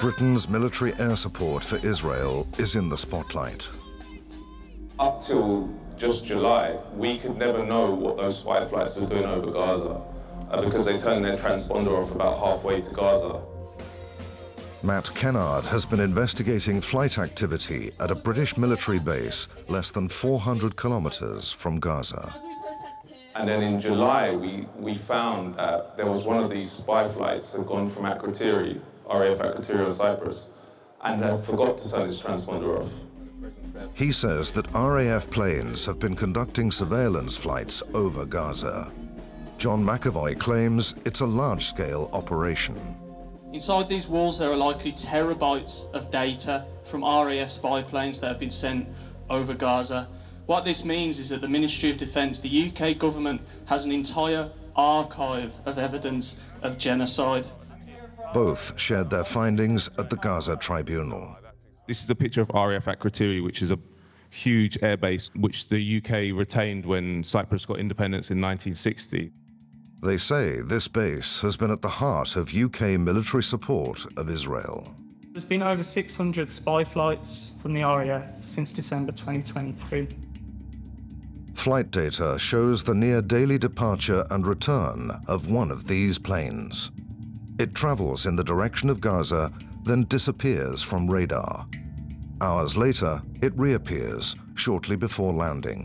Britain's military air support for Israel is in the spotlight. Up till just July, we could never know what those spy flights were doing over Gaza because they turned their transponder off about halfway to Gaza. Matt Kennard has been investigating flight activity at a British military base less than 400 kilometers from Gaza. And then in July, we found that there was one of these spy flights that had gone from Akrotiri, RAF Akrotiri on Cyprus, and had forgot to turn its transponder off. He says that RAF planes have been conducting surveillance flights over Gaza. John McAvoy claims it's a large-scale operation. Inside these walls, there are likely terabytes of data from RAF spy planes that have been sent over Gaza. What this means is that the Ministry of Defence, the UK government, has an entire archive of evidence of genocide. Both shared their findings at the Gaza Tribunal. This is a picture of RAF Akrotiri, which is a huge airbase which the UK retained when Cyprus got independence in 1960. They say this base has been at the heart of UK military support of Israel. There's been over 600 spy flights from the RAF since December 2023. Flight data shows the near-daily departure and return of one of these planes. It travels in the direction of Gaza, then disappears from radar. Hours later, it reappears shortly before landing.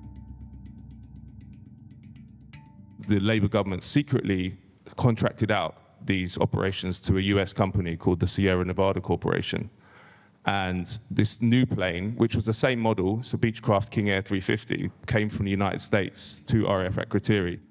The Labour government secretly contracted out these operations to a US company called the Sierra Nevada Corporation. And this new plane, which was the same model, so Beechcraft King Air 350, came from the United States to RAF Akrotiri.